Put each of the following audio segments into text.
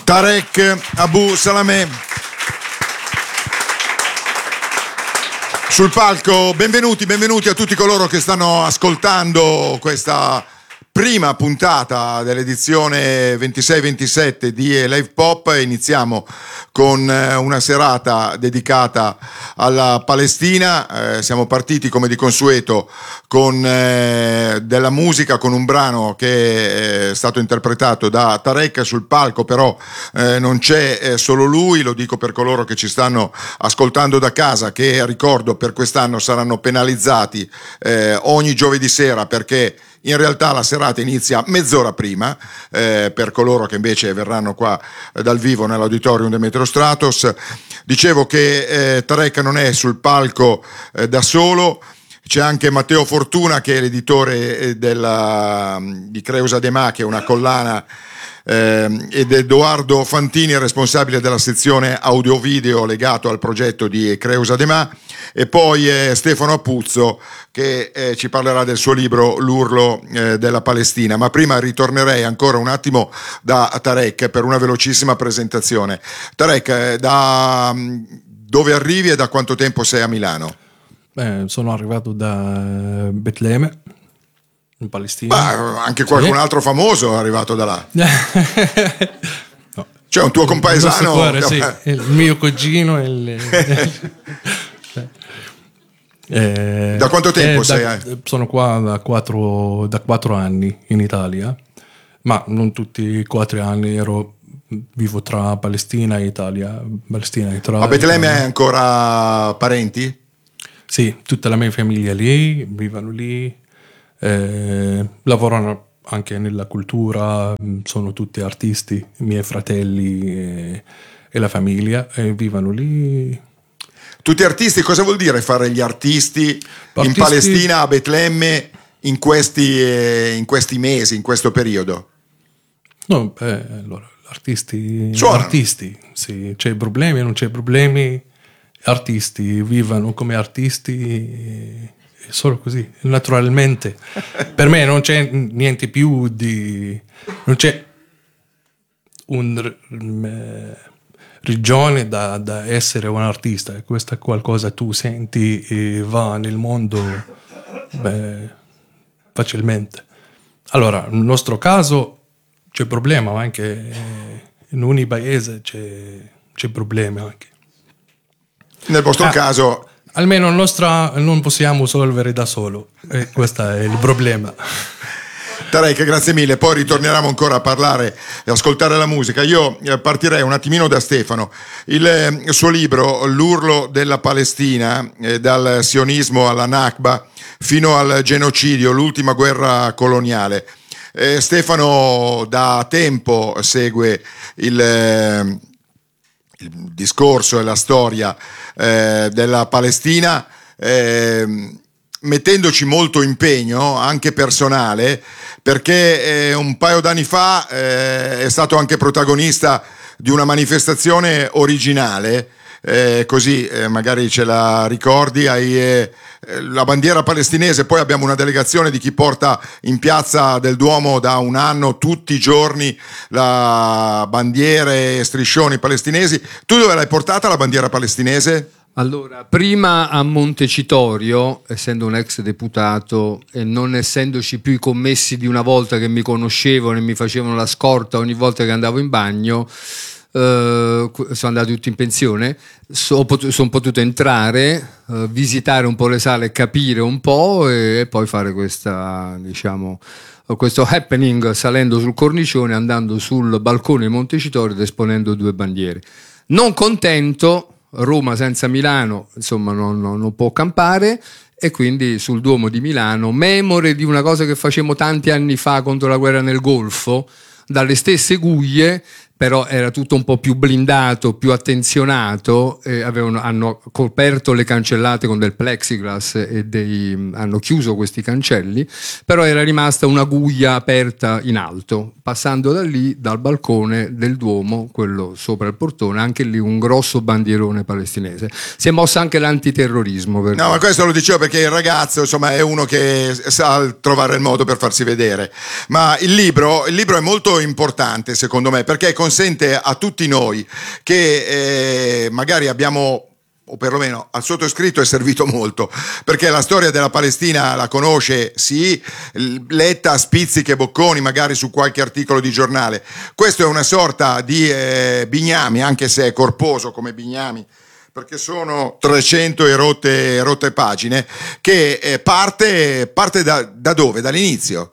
Tarek Abou Salameh sul palco. Benvenuti a tutti coloro che stanno ascoltando questa prima puntata dell'edizione 26-27 di Live Pop. Iniziamo con una serata dedicata alla Palestina. Siamo partiti come di consueto con della musica, con un brano che è stato interpretato da Tarek sul palco, però non c'è solo lui, lo dico per coloro che ci stanno ascoltando da casa, che ricordo per quest'anno saranno penalizzati ogni giovedì sera, perché in realtà la serata inizia mezz'ora prima, per coloro che invece verranno qua dal vivo nell'auditorium del Metro Stratos. Dicevo che Tarek non è sul palco da solo, c'è anche Matteo Fortuna, che è l'editore di Creusa Demà, che è una collana, ed Edoardo Fantini, responsabile della sezione audio-video legato al progetto di Creusa Demà, e poi Stefano Apuzzo, che ci parlerà del suo libro L'urlo della Palestina. Ma prima ritornerei ancora un attimo da Tarek per una velocissima presentazione. Tarek, da dove arrivi e da quanto tempo sei a Milano? Sono arrivato da Betlemme, in Palestina. Ma anche qualcun altro famoso è arrivato da là. No. C'è un tuo compaesano? Cuore, sì. Il mio cugino. Da quanto tempo sei? Sono qua da 4 anni in Italia, ma non tutti i 4 anni. Vivo tra Palestina e Italia. A Betlemme hai ancora parenti? Sì, tutta la mia famiglia lì, vivono lì, lavorano anche nella cultura, sono tutti artisti, i miei fratelli e la famiglia, vivono lì. Tutti artisti, cosa vuol dire fare gli artisti in Palestina, a Betlemme, in questi mesi, in questo periodo? No, allora, artisti, sì, c'è problemi, non c'è problemi, artisti vivono come artisti, è solo così, naturalmente. Per me non c'è niente più non c'è regione da essere un artista. Questo è qualcosa tu senti e va nel mondo facilmente. Allora, nel nostro caso c'è problema, ma anche in ogni paese c'è problema anche. Nel vostro caso almeno non possiamo risolvere da solo, questo è il problema. Tarek, grazie mille, poi ritorneremo ancora a parlare e ascoltare la musica. Io partirei un attimino da Stefano. Il suo libro L'urlo della Palestina, dal sionismo alla Nakba fino al genocidio, l'ultima guerra coloniale. Stefano da tempo segue il discorso e la storia della Palestina, mettendoci molto impegno anche personale, perché un paio d'anni fa è stato anche protagonista di una manifestazione originale, così magari ce la ricordi, la bandiera palestinese. Poi abbiamo una delegazione di chi porta in piazza del Duomo da un anno tutti i giorni la bandiere e striscioni palestinesi. Tu dove l'hai portata la bandiera palestinese? Allora, prima a Montecitorio, essendo un ex deputato e non essendoci più i commessi di una volta che mi conoscevano e mi facevano la scorta ogni volta che andavo in bagno, sono andati tutti in pensione, sono potuto entrare, visitare un po' le sale, capire un po' e poi fare questo happening salendo sul cornicione, andando sul balcone di Montecitorio ed esponendo 2 bandiere. Non contento, Roma senza Milano insomma non può campare, e quindi sul Duomo di Milano, memore di una cosa che facemmo tanti anni fa contro la guerra nel Golfo, dalle stesse guglie, però era tutto un po' più blindato, più attenzionato, hanno coperto le cancellate con del plexiglass hanno chiuso questi cancelli, però era rimasta una guglia aperta in alto. Passando da lì, dal balcone del Duomo, quello sopra il portone, anche lì un grosso bandierone palestinese. Si è mosso anche l'antiterrorismo. No, ma questo lo dicevo perché il ragazzo, insomma, è uno che sa trovare il modo per farsi vedere. Ma il libro è molto importante, secondo me, perché è consente a tutti noi che magari abbiamo, o perlomeno al sottoscritto è servito molto, perché la storia della Palestina la conosce, sì, letta a spizzichi e bocconi magari su qualche articolo di giornale. Questo è una sorta di bignami, anche se è corposo come bignami, perché sono 300 e rotte pagine, che parte da dove? Dall'inizio?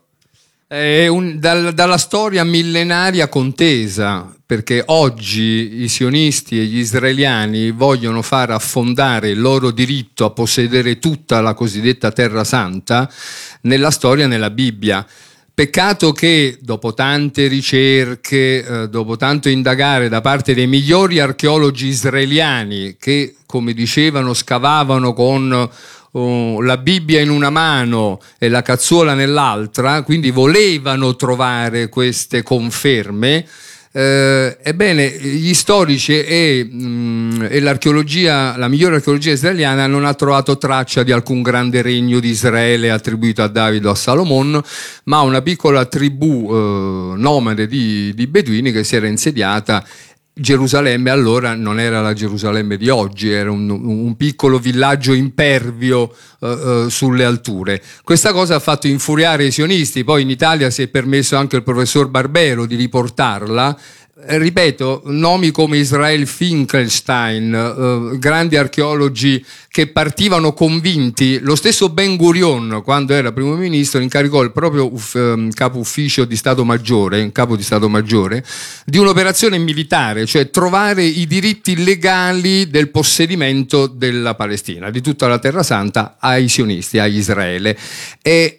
Dalla storia millenaria contesa, perché oggi i sionisti e gli israeliani vogliono far affondare il loro diritto a possedere tutta la cosiddetta Terra Santa nella storia, nella Bibbia. Peccato che dopo tante ricerche, dopo tanto indagare da parte dei migliori archeologi israeliani che, come dicevano, scavavano con la Bibbia in una mano e la cazzuola nell'altra, quindi volevano trovare queste conferme, ebbene gli storici e l'archeologia, la migliore archeologia israeliana, non ha trovato traccia di alcun grande regno di Israele attribuito a Davide o a Salomon, ma una piccola tribù nomade di beduini che si era insediata. Gerusalemme allora non era la Gerusalemme di oggi, era un piccolo villaggio impervio sulle alture. Questa cosa ha fatto infuriare i sionisti, poi in Italia si è permesso anche il professor Barbero di riportarla. Ripeto, nomi come Israel Finkelstein, grandi archeologi che partivano convinti. Lo stesso Ben Gurion, quando era primo ministro, incaricò il proprio capo ufficio di Stato Maggiore, capo di Stato Maggiore, di un'operazione militare, cioè trovare i diritti legali del possedimento della Palestina, di tutta la Terra Santa, ai sionisti, a Israele. E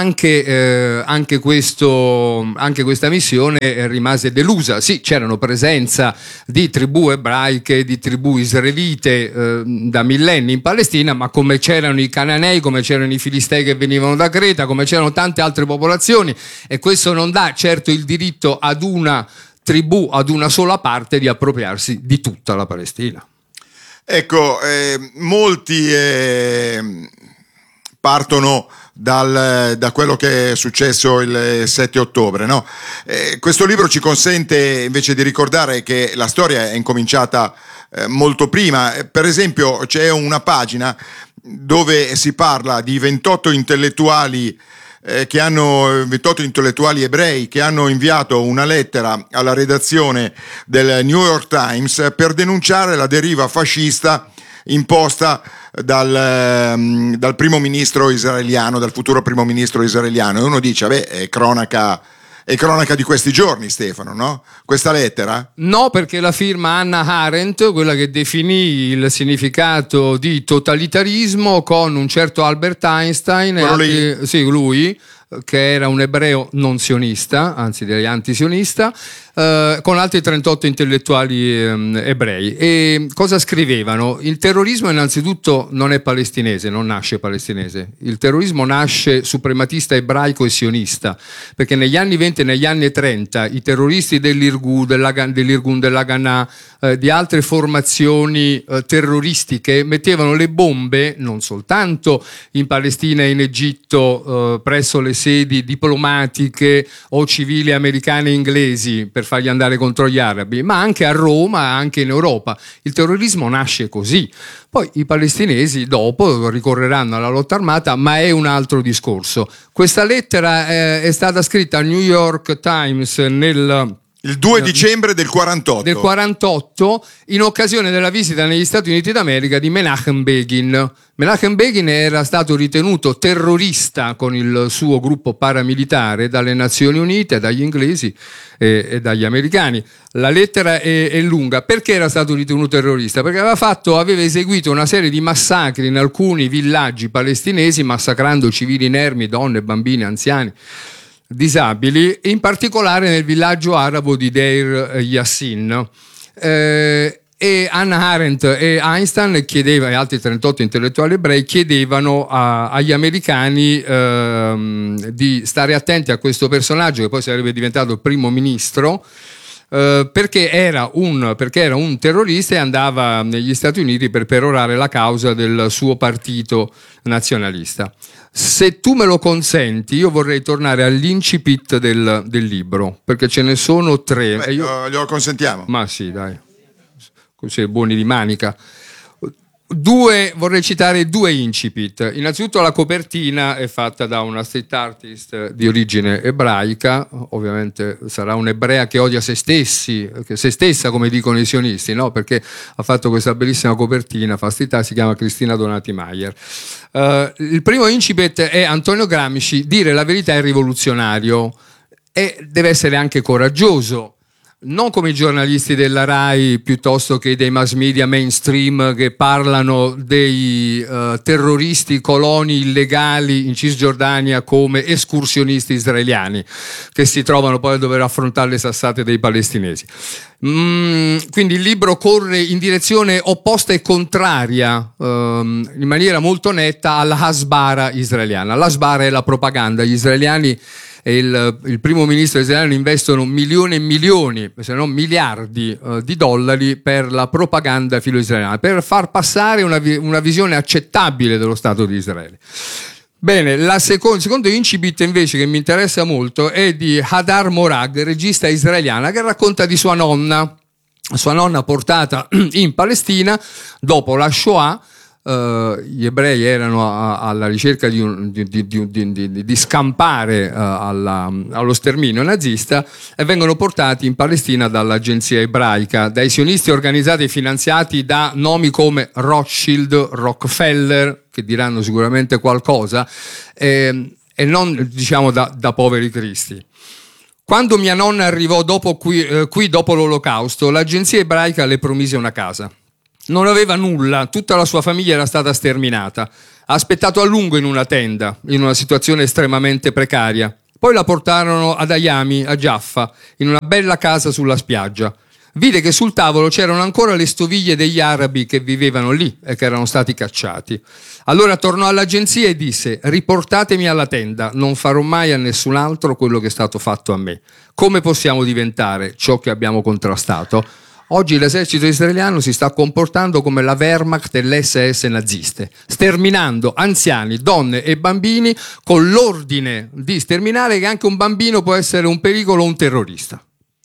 anche questa missione rimase delusa. Sì, c'erano presenza di tribù ebraiche, di tribù israelite da millenni in Palestina, ma come c'erano i cananei, come c'erano i filistei che venivano da Creta, come c'erano tante altre popolazioni, e questo non dà certo il diritto ad una tribù, ad una sola parte, di appropriarsi di tutta la Palestina. Ecco, molti partono da quello che è successo il 7 ottobre, no? Questo libro ci consente invece di ricordare che la storia è incominciata molto prima. Per esempio c'è una pagina dove si parla di 28 intellettuali 28 intellettuali ebrei che hanno inviato una lettera alla redazione del New York Times per denunciare la deriva fascista imposta dal primo ministro israeliano, dal futuro primo ministro israeliano. E uno dice, è cronaca di questi giorni, Stefano, no? Questa lettera? No, perché la firma Hannah Arendt, quella che definì il significato di totalitarismo con un certo Albert Einstein, sì, lui, che era un ebreo non sionista, anzi direi antisionista, con altri 38 intellettuali ebrei. E cosa scrivevano? Il terrorismo innanzitutto non è palestinese, non nasce palestinese. Il terrorismo nasce suprematista ebraico e sionista, perché negli anni 20 e negli anni 30 i terroristi dell'Irgun, dell'Haganah, di altre formazioni terroristiche mettevano le bombe non soltanto in Palestina e in Egitto presso le sedi diplomatiche o civili americane e inglesi per fargli andare contro gli arabi, ma anche a Roma, anche in Europa. Il terrorismo nasce così. Poi i palestinesi dopo ricorreranno alla lotta armata, ma è un altro discorso. Questa lettera è stata scritta al New York Times il 2 dicembre del 48. Del 48, in occasione della visita negli Stati Uniti d'America di Menachem Begin. Menachem Begin era stato ritenuto terrorista con il suo gruppo paramilitare dalle Nazioni Unite, dagli inglesi e dagli americani. La lettera è lunga. Perché era stato ritenuto terrorista? Perché aveva eseguito una serie di massacri in alcuni villaggi palestinesi, massacrando civili inermi, donne, bambini, anziani, disabili, in particolare nel villaggio arabo di Deir Yassin. E Hannah Arendt e Einstein e altri 38 intellettuali ebrei chiedevano agli americani di stare attenti a questo personaggio che poi sarebbe diventato il primo ministro, perché era un terrorista e andava negli Stati Uniti per perorare la causa del suo partito nazionalista. Se tu me lo consenti, io vorrei tornare all'incipit del libro, perché ce ne sono 3. Beh, glielo consentiamo. Ma sì, dai, così buoni di manica. Vorrei citare 2 incipit. Innanzitutto la copertina è fatta da una street artist di origine ebraica, ovviamente sarà un'ebrea che odia se stessa, come dicono i sionisti, no? Perché ha fatto questa bellissima copertina, fa street art, si chiama Cristina Donati Maier. Il primo incipit è Antonio Gramsci: dire la verità è rivoluzionario e deve essere anche coraggioso. Non come i giornalisti della RAI piuttosto che dei mass media mainstream che parlano dei terroristi coloni illegali in Cisgiordania come escursionisti israeliani che si trovano poi a dover affrontare le sassate dei palestinesi. Quindi il libro corre in direzione opposta e contraria in maniera molto netta alla Hasbara israeliana. L'Hasbara è la propaganda. Gli israeliani e il primo ministro israeliano investono milioni e milioni, se non miliardi di dollari per la propaganda filo-israeliana, per far passare una visione accettabile dello Stato di Israele. Bene, il secondo incipit invece che mi interessa molto è di Hadar Morag, regista israeliana, che racconta di sua nonna portata in Palestina dopo la Shoah. Gli ebrei erano alla ricerca di scampare allo sterminio nazista e vengono portati in Palestina dall'agenzia ebraica, dai sionisti organizzati e finanziati da nomi come Rothschild, Rockefeller, che diranno sicuramente qualcosa, e non diciamo da poveri cristi. Quando mia nonna arrivò qui dopo l'Olocausto, l'agenzia ebraica le promise una casa. Non aveva nulla, tutta la sua famiglia era stata sterminata. Ha aspettato a lungo in una tenda, in una situazione estremamente precaria. Poi la portarono ad Ayami, a Jaffa, in una bella casa sulla spiaggia. Vide che sul tavolo c'erano ancora le stoviglie degli arabi che vivevano lì e che erano stati cacciati. Allora tornò all'agenzia e disse: riportatemi alla tenda, non farò mai a nessun altro quello che è stato fatto a me. Come possiamo diventare ciò che abbiamo contrastato? Oggi l'esercito israeliano si sta comportando come la Wehrmacht e l'SS naziste, sterminando anziani, donne e bambini con l'ordine di sterminare che anche un bambino può essere un pericolo o un terrorista.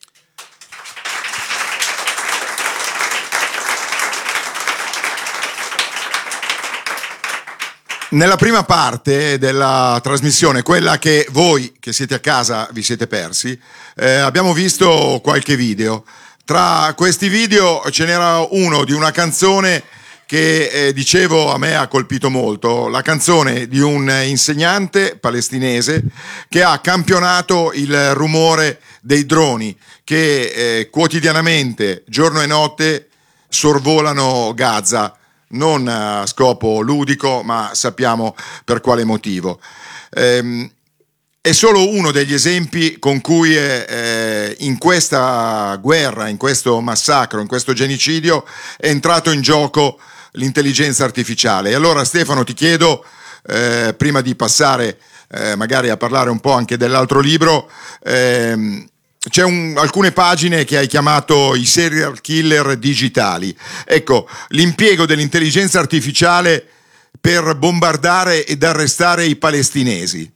Nella prima parte della trasmissione, quella che voi che siete a casa vi siete persi, abbiamo visto qualche video. Tra questi video ce n'era uno di una canzone che dicevo a me ha colpito molto, la canzone di un insegnante palestinese che ha campionato il rumore dei droni che quotidianamente, giorno e notte, sorvolano Gaza, non a scopo ludico, ma sappiamo per quale motivo. È solo uno degli esempi con cui in questa guerra, in questo massacro, in questo genocidio è entrato in gioco l'intelligenza artificiale. E allora Stefano ti chiedo, prima di passare magari a parlare un po' anche dell'altro libro, c'è alcune pagine che hai chiamato i serial killer digitali. Ecco, l'impiego dell'intelligenza artificiale per bombardare ed arrestare i palestinesi.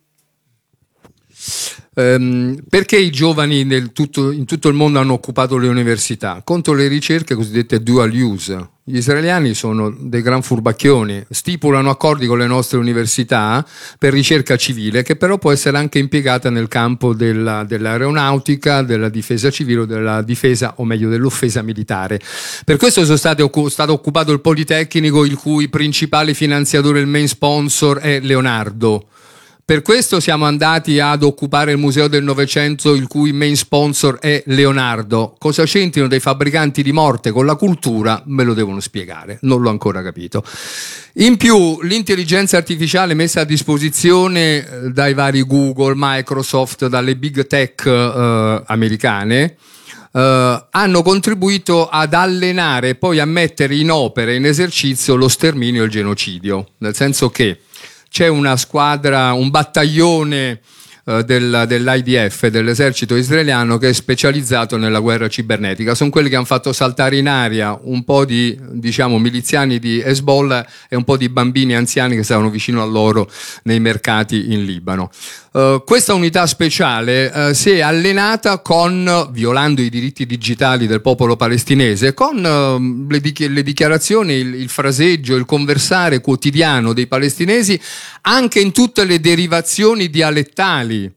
Perché i giovani in tutto il mondo hanno occupato le università? Contro le ricerche cosiddette dual use. Gli israeliani sono dei gran furbacchioni, stipulano accordi con le nostre università per ricerca civile, che però può essere anche impiegata nel campo dell'aeronautica, della difesa civile o della difesa, o meglio dell'offesa militare. Per questo è stato occupato il Politecnico, il cui principale finanziatore, il main sponsor, è Leonardo. Per questo siamo andati ad occupare il Museo del Novecento, il cui main sponsor è Leonardo. Cosa c'entrino dei fabbricanti di morte con la cultura? Me lo devono spiegare, non l'ho ancora capito. In più, l'intelligenza artificiale messa a disposizione dai vari Google, Microsoft, dalle big tech americane, hanno contribuito ad allenare e poi a mettere in opera, in esercizio, lo sterminio e il genocidio. Nel senso che c'è una squadra, un battaglione dell'IDF, dell'esercito israeliano, che è specializzato nella guerra cibernetica. Sono quelli che hanno fatto saltare in aria un po' di, diciamo, miliziani di Hezbollah e un po' di bambini anziani che stavano vicino a loro nei mercati in Libano. Questa unità speciale si è allenata violando i diritti digitali del popolo palestinese, con le dichiarazioni, il fraseggio, il conversare quotidiano dei palestinesi, anche in tutte le derivazioni dialettali,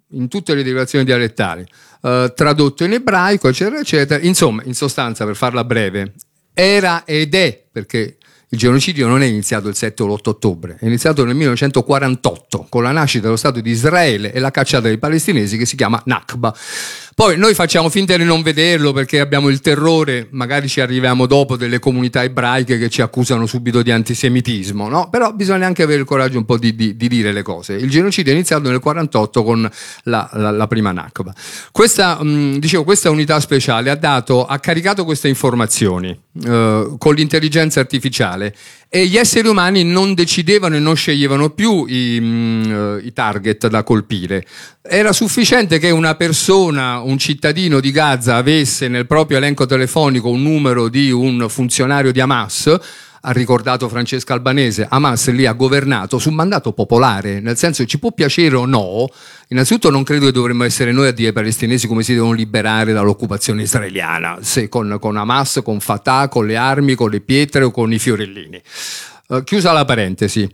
tradotto in ebraico, eccetera, eccetera. Insomma, in sostanza, per farla breve, era ed è, perché il genocidio non è iniziato il 7 o l'8 ottobre, è iniziato nel 1948 con la nascita dello Stato di Israele e la cacciata dei palestinesi, che si chiama Nakba. Poi noi facciamo finta di non vederlo perché abbiamo il terrore, magari ci arriviamo dopo, delle comunità ebraiche che ci accusano subito di antisemitismo, no? Però bisogna anche avere il coraggio un po' di dire le cose. Il genocidio è iniziato nel 48 con la prima Nakba. Questa unità speciale ha caricato queste informazioni con l'intelligenza artificiale, e gli esseri umani non decidevano e non sceglievano più i target da colpire. Era sufficiente che una persona, un cittadino di Gaza, avesse nel proprio elenco telefonico un numero di un funzionario di Hamas. Ha ricordato Francesca Albanese, Hamas lì ha governato su mandato popolare, nel senso, ci può piacere o no, innanzitutto non credo che dovremmo essere noi a dire ai palestinesi come si devono liberare dall'occupazione israeliana, se con Hamas, con Fatah, con le armi, con le pietre o con i fiorellini. Chiusa la parentesi.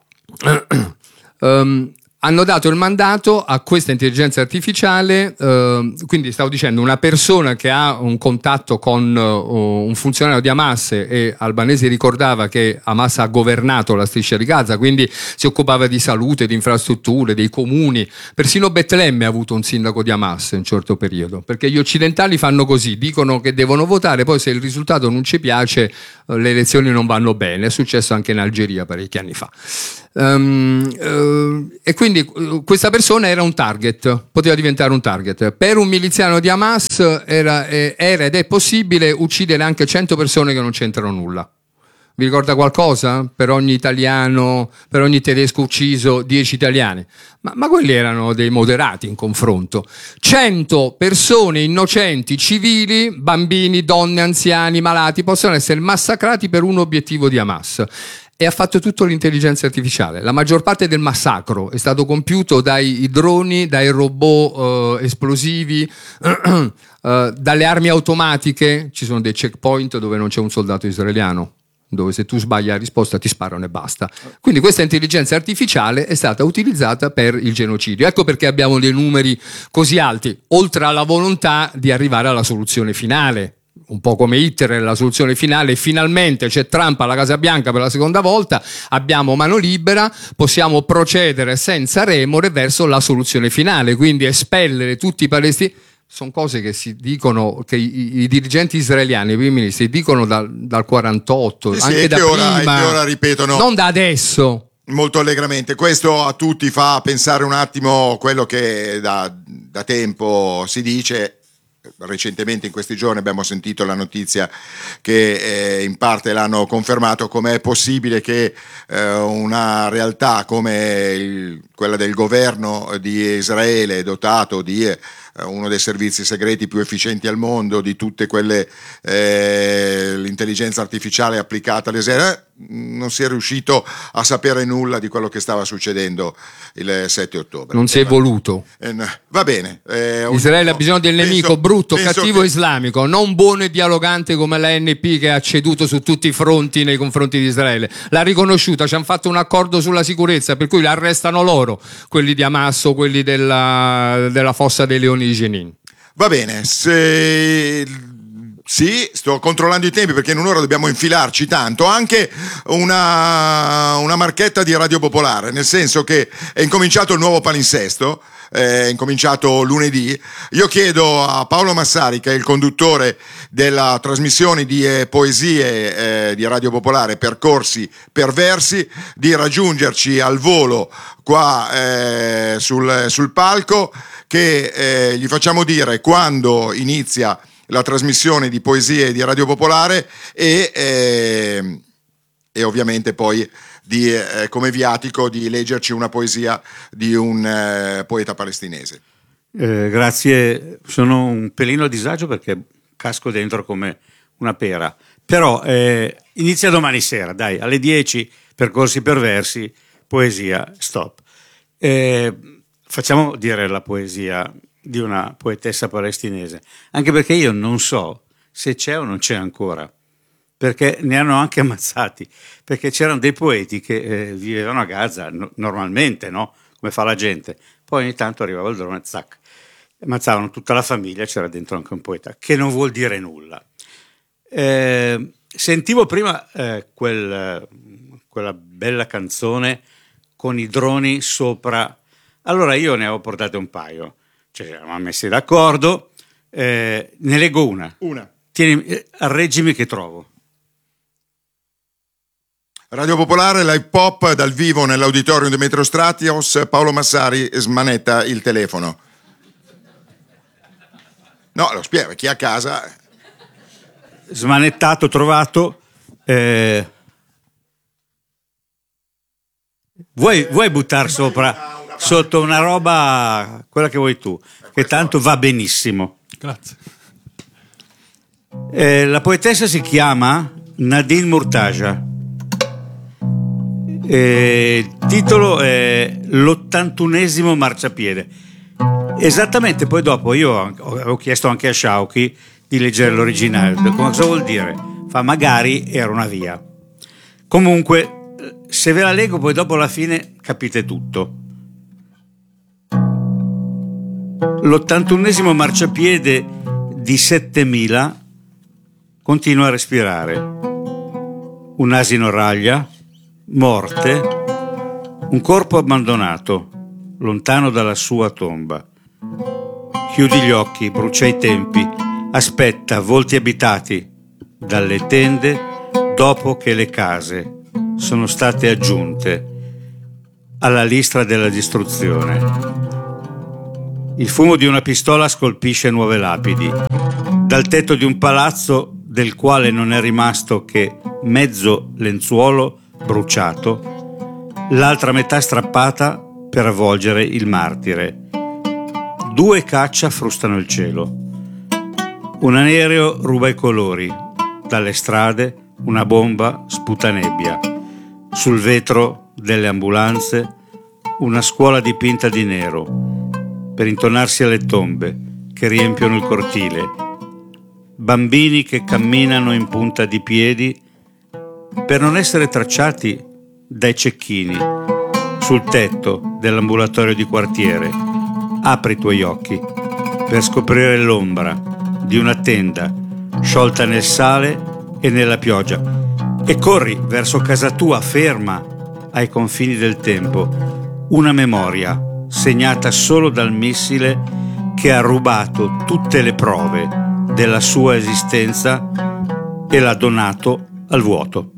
Hanno dato il mandato a questa intelligenza artificiale, quindi stavo dicendo, una persona che ha un contatto con un funzionario di Hamas, e Albanese ricordava che Hamas ha governato la striscia di Gaza, quindi si occupava di salute, di infrastrutture, dei comuni. Persino Betlemme ha avuto un sindaco di Hamas in un certo periodo, perché gli occidentali fanno così, dicono che devono votare, poi se il risultato non ci piace le elezioni non vanno bene. È successo anche in Algeria parecchi anni fa. E quindi questa persona era un target, poteva diventare un target. Per un miliziano di Hamas era ed è possibile uccidere anche 100 persone che non c'entrano nulla. Vi ricorda qualcosa? Per ogni italiano, per ogni tedesco ucciso, 10 italiani. Ma quelli erano dei moderati in confronto. 100 persone innocenti, civili, bambini, donne, anziani, malati, possono essere massacrati per un obiettivo di Hamas. E ha fatto tutto l'intelligenza artificiale. La maggior parte del massacro è stato compiuto dai droni, dai robot esplosivi, dalle armi automatiche. Ci sono dei checkpoint dove non c'è un soldato israeliano, dove se tu sbagli la risposta ti sparano e basta. Quindi questa intelligenza artificiale è stata utilizzata per il genocidio. Ecco perché abbiamo dei numeri così alti, oltre alla volontà di arrivare alla soluzione finale. Un po' come Hitler, la soluzione finale, finalmente c'è Trump alla Casa Bianca per la seconda volta, abbiamo mano libera, possiamo procedere senza remore verso la soluzione finale, quindi espellere tutti i palestinesi. Sono cose che si dicono, che i dirigenti israeliani, i primi ministri, dicono dal 48, sì, anche da prima, che ora ripetono, non da adesso. Molto allegramente. Questo a tutti fa pensare un attimo quello che da tempo si dice. Recentemente, in questi giorni, abbiamo sentito la notizia che in parte l'hanno confermato: com'è possibile che una realtà come quella del governo di Israele, dotato di uno dei servizi segreti più efficienti al mondo, di tutte quelle l'intelligenza artificiale applicata all'esercito, non si è riuscito a sapere nulla di quello che stava succedendo il 7 ottobre. Non si è voluto. Va bene. Israele ha bisogno del nemico brutto, cattivo, islamico, non buono e dialogante come l'ANP, che ha ceduto su tutti i fronti nei confronti di Israele. L'ha riconosciuta, ci hanno fatto un accordo sulla sicurezza, per cui l'arrestano loro, quelli di Hamas o quelli della fossa dei leoni di Jenin. Va bene, sì, sto controllando i tempi perché in un'ora dobbiamo infilarci tanto. Anche una marchetta di Radio Popolare, nel senso che è incominciato il nuovo palinsesto, è incominciato lunedì. Io chiedo a Paolo Massari, che è il conduttore della trasmissione di poesie di Radio Popolare, Percorsi per versi, di raggiungerci al volo qua sul palco, che gli facciamo dire quando inizia la trasmissione di poesie di Radio Popolare e ovviamente poi come viatico di leggerci una poesia di un poeta palestinese. Grazie, sono un pelino a disagio perché casco dentro come una pera, però inizia domani sera, dai, alle 10, Percorsi perversi, poesia, stop. Facciamo dire la poesia di una poetessa palestinese, anche perché io non so se c'è o non c'è ancora, perché ne hanno anche ammazzati, perché c'erano dei poeti che vivevano a Gaza normalmente, no? Come fa la gente, poi ogni tanto arrivava il drone, zac, ammazzavano tutta la famiglia, c'era dentro anche un poeta, che non vuol dire nulla. Sentivo prima quella bella canzone con i droni sopra, allora io ne avevo portate un paio, cioè ci eravamo messi d'accordo, ne leggo una. Tieni, arreggimi che trovo. Radio Popolare, live pop dal vivo nell'auditorium di Metro Stratios. Paolo Massari smanetta il telefono. No, lo spiego, chi è a casa. Smanettato, trovato. Vuoi buttare sopra sotto una roba, quella che vuoi tu, che tanto va benissimo. Grazie. La poetessa si chiama Nadine Murtaja. Il titolo è L'81esimo marciapiede. Esattamente, poi dopo io avevo chiesto anche a Sciauchi di leggere l'originale. Cosa vuol dire? Fa magari era una via. Comunque, se ve la leggo poi dopo alla fine capite tutto. L'81esimo marciapiede di 7000 continua a respirare. Un asino raglia, morte, un corpo abbandonato, lontano dalla sua tomba. Chiudi gli occhi, brucia i tempi, aspetta volti abitati dalle tende dopo che le case sono state aggiunte alla lista della distruzione. Il fumo di una pistola scolpisce nuove lapidi. Dal tetto di un palazzo del quale non è rimasto che mezzo lenzuolo bruciato, l'altra metà strappata per avvolgere il martire. 2 caccia frustano il cielo. Un aereo ruba i colori. Dalle strade una bomba sputa nebbia. Sul vetro delle ambulanze una scuola dipinta di nero per intonarsi alle tombe che riempiono il cortile. Bambini che camminano in punta di piedi per non essere tracciati dai cecchini sul tetto dell'ambulatorio di quartiere. Apri i tuoi occhi per scoprire l'ombra di una tenda sciolta nel sale e nella pioggia e corri verso casa tua ferma ai confini del tempo, una memoria segnata solo dal missile che ha rubato tutte le prove della sua esistenza e l'ha donato al vuoto.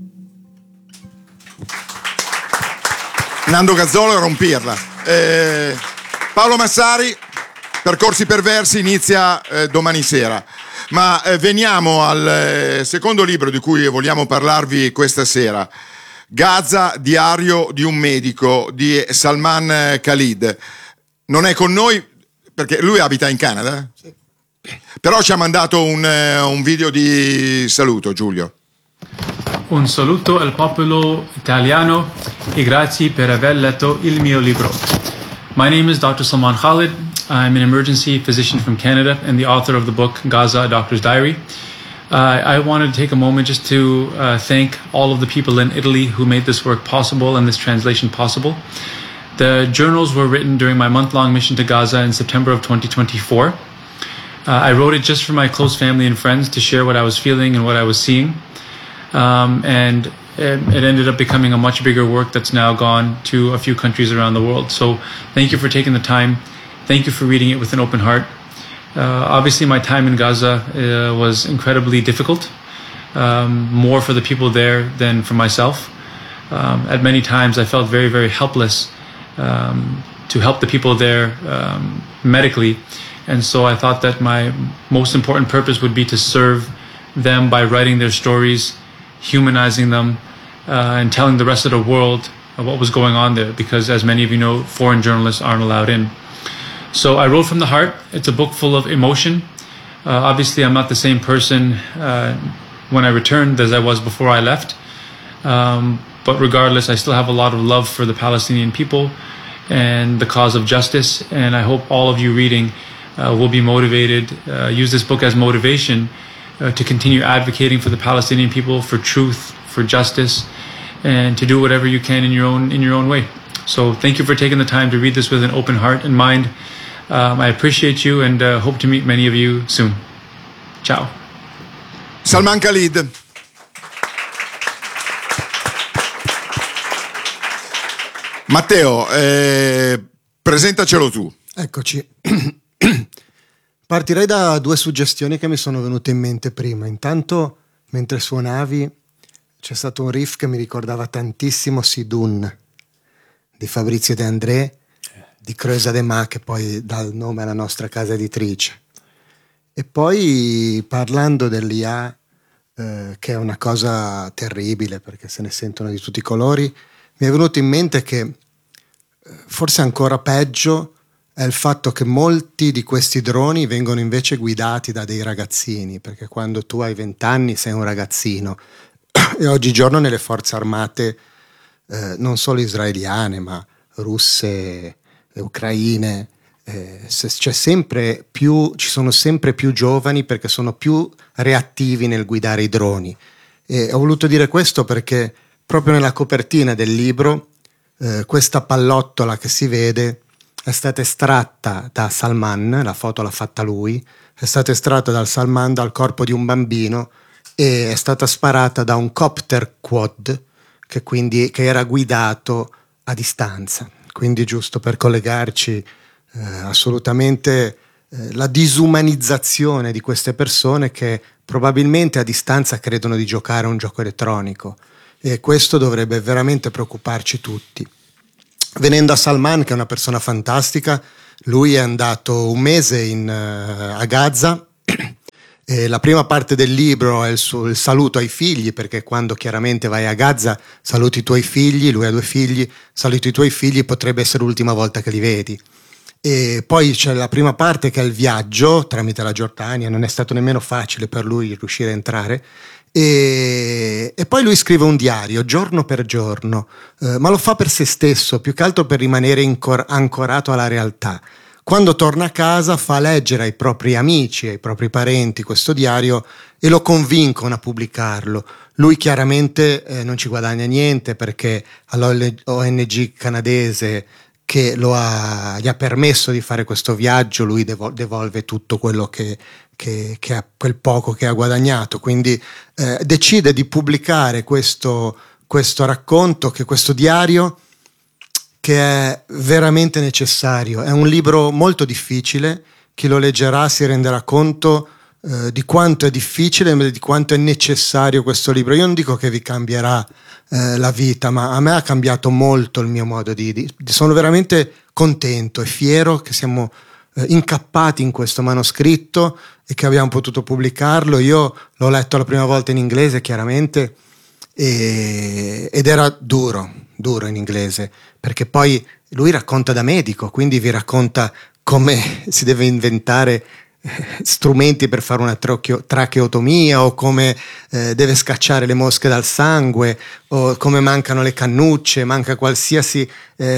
Nando Gazzolo e rompirla. Paolo Massari, Percorsi perversi, inizia domani sera. Ma veniamo al secondo libro di cui vogliamo parlarvi questa sera. Gaza, diario di un medico, di Salman Khalid. Non è con noi perché lui abita in Canada? Sì. Però ci ha mandato un video di saluto, Giulio. Un saluto al popolo italiano e grazie per aver letto il mio libro. My name is Dr. Salman Khalid. I'm an emergency physician from Canada and the author of the book Gaza, a Doctor's Diary. I wanted to take a moment just to thank all of the people in Italy who made this work possible and this translation possible. The journals were written during my month-long mission to Gaza in September of 2024. I wrote it just for my close family and friends to share what I was feeling and what I was seeing. And it ended up becoming a much bigger work that's now gone to a few countries around the world. So thank you for taking the time. Thank you for reading it with an open heart. Obviously, my time in Gaza was incredibly difficult, more for the people there than for myself. At many times, I felt very, very helpless to help the people there medically. And so I thought that my most important purpose would be to serve them by writing their stories, humanizing them, and telling the rest of the world what was going on there, because as many of you know, foreign journalists aren't allowed in. So I wrote from the heart. It's a book full of emotion. Obviously, I'm not the same person when I returned as I was before I left. But regardless, I still have a lot of love for the Palestinian people and the cause of justice. And I hope all of you reading will be motivated, use this book as motivation to continue advocating for the Palestinian people, for truth, for justice, and to do whatever you can in your own way. So thank you for taking the time to read this with an open heart and mind. I appreciate you and hope to meet many of you soon. Ciao. Salman Khalid. Matteo, presentacelo tu. Eccoci. Partirei da due suggestioni che mi sono venute in mente prima. Intanto, mentre suonavi, c'è stato un riff che mi ricordava tantissimo Sidun di Fabrizio De André, di Creusa de Ma, che poi dà il nome alla nostra casa editrice. E poi, parlando dell'IA, che è una cosa terribile perché se ne sentono di tutti i colori, mi è venuto in mente che forse ancora peggio è il fatto che molti di questi droni vengono invece guidati da dei ragazzini, perché quando tu hai 20 anni sei un ragazzino e oggigiorno nelle forze armate non solo israeliane ma russe, ucraine, ci sono sempre più giovani perché sono più reattivi nel guidare i droni. E ho voluto dire questo perché proprio nella copertina del libro questa pallottola che si vede è stata estratta da Salman, la foto l'ha fatta lui, è stata estratta dal Salman dal corpo di un bambino e è stata sparata da un copter quad che era guidato a distanza. Quindi, giusto per collegarci, assolutamente la disumanizzazione di queste persone che probabilmente a distanza credono di giocare a un gioco elettronico, e questo dovrebbe veramente preoccuparci tutti. Venendo a Salman, che è una persona fantastica, lui è andato un mese a Gaza e la prima parte del libro è il saluto ai figli, perché quando chiaramente vai a Gaza saluti i tuoi figli, lui ha 2 figli, saluti i tuoi figli, potrebbe essere l'ultima volta che li vedi. E poi c'è la prima parte che è il viaggio tramite la Giordania, non è stato nemmeno facile per lui riuscire a entrare, e poi lui scrive un diario giorno per giorno, ma lo fa per se stesso, più che altro per rimanere ancorato alla realtà. Quando torna a casa fa leggere ai propri amici, ai propri parenti questo diario e lo convincono a pubblicarlo. Lui chiaramente non ci guadagna niente perché all'ONG canadese che gli ha permesso di fare questo viaggio, lui devolve tutto quello che ha, quel poco che ha guadagnato. Quindi decide di pubblicare questo racconto, questo diario, che è veramente necessario. È un libro molto difficile, chi lo leggerà si renderà conto di quanto è difficile e di quanto è necessario questo libro. Io non dico che vi cambierà la vita, ma a me ha cambiato molto il mio modo sono veramente contento e fiero che siamo incappati in questo manoscritto e che abbiamo potuto pubblicarlo. Io l'ho letto la prima volta in inglese, chiaramente, ed era duro in inglese, perché poi lui racconta da medico, quindi vi racconta come si deve inventare strumenti per fare una tracheotomia, o come deve scacciare le mosche dal sangue, o come mancano le cannucce, manca qualsiasi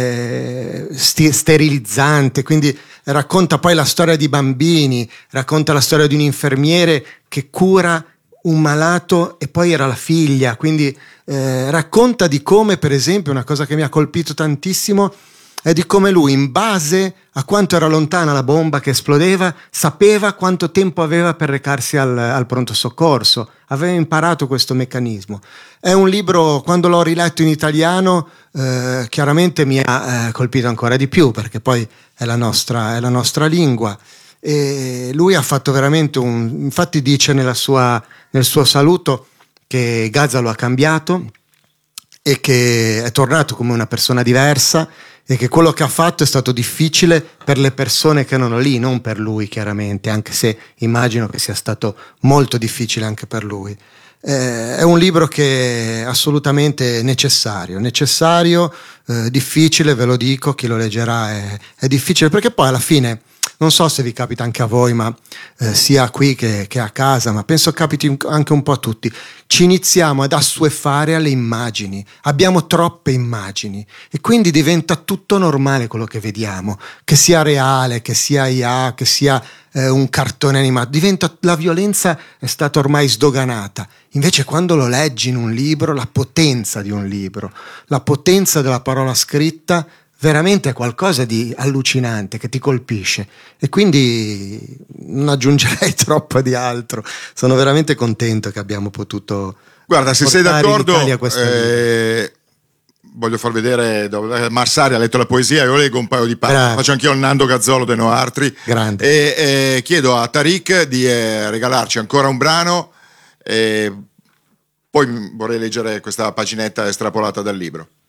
sterilizzante. Quindi racconta poi la storia di bambini, racconta la storia di un infermiere che cura un malato e poi era la figlia. Quindi racconta di come, per esempio, una cosa che mi ha colpito tantissimo è di come lui, in base a quanto era lontana la bomba che esplodeva, sapeva quanto tempo aveva per recarsi al pronto soccorso. Aveva imparato questo meccanismo. È un libro, quando l'ho riletto in italiano, chiaramente mi ha colpito ancora di più, perché poi è la nostra lingua. E lui ha fatto veramente infatti dice nel suo saluto che Gaza lo ha cambiato e che è tornato come una persona diversa, e che quello che ha fatto è stato difficile per le persone che erano lì, non per lui chiaramente, anche se immagino che sia stato molto difficile anche per lui. È un libro che è assolutamente necessario, difficile, ve lo dico, chi lo leggerà è difficile, perché poi alla fine, non so se vi capita anche a voi, ma sia qui che a casa, ma penso capiti anche un po' a tutti, ci iniziamo ad assuefare alle immagini, abbiamo troppe immagini e quindi diventa tutto normale quello che vediamo, che sia reale, che sia IA, che sia un cartone animato, la violenza è stata ormai sdoganata. Invece quando lo leggi in un libro, la potenza di un libro, la potenza della parola scritta veramente è qualcosa di allucinante che ti colpisce, e quindi non aggiungerei troppo di altro. Sono veramente contento che abbiamo potuto, guarda, se sei d'accordo, voglio voglio far vedere dove Marsari ha letto la poesia, io leggo un paio di pagine, faccio anch'io il Nando Gazzolo de Noartri. Grande. E chiedo a Tariq di regalarci ancora un brano, e poi vorrei leggere questa paginetta estrapolata dal libro.